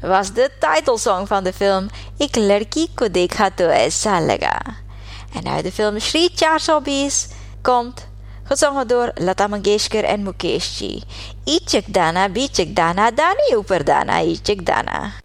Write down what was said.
was de titelsong van de film Ik Ladki Ko Dekha To Aisa Laga. En uit de film Shri 420 komt, gezongen door Lata Mangeshkar en Mukeshji, Ichik Dana, Bichik Dana, Dani Upar Dana, Ichik Dana.